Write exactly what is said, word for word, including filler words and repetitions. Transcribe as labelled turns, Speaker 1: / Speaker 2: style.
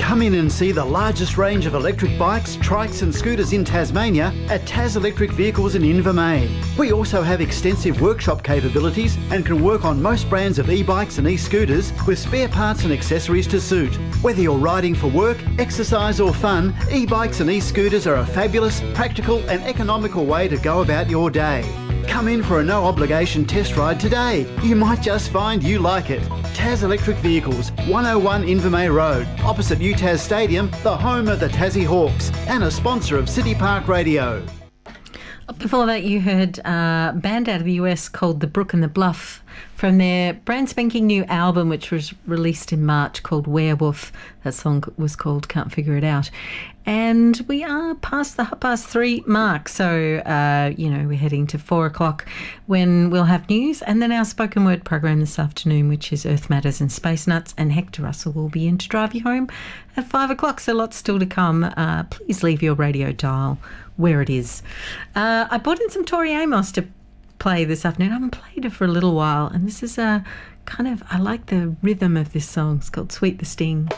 Speaker 1: Come in and see the largest range of electric bikes, trikes and scooters in Tasmania at Tas Electric Vehicles in Invermay. We also have extensive workshop capabilities and can work on most brands of e-bikes and e-scooters with spare parts and accessories to suit. Whether you're riding for work, exercise or fun, e-bikes and e-scooters are a fabulous, practical and economical way to go about your day. Come in for a no-obligation test ride today. You might just find you like it. Tas Electric Vehicles, one oh one Invermay Road, opposite U T A S Stadium, the home of the Tassie Hawks, and a sponsor of City Park Radio.
Speaker 2: Before that, you heard a band out of the U S called The Brook and the Bluff from their brand spanking new album, which was released in March, called Werewolf. That song was called Can't Figure It Out. And we are past the half past three mark, so, uh, you know, we're heading to four o'clock when we'll have news, and then our spoken word program this afternoon, which is Earth Matters and Space Nuts, and Hector Russell will be in to drive you home at five o'clock, so lots still to come. Uh, please leave your radio dial where it is. Uh, I brought in some Tori Amos to play this afternoon. I haven't played it for a little while, and this is a kind of, I like the rhythm of this song. It's called Sweet the Sting.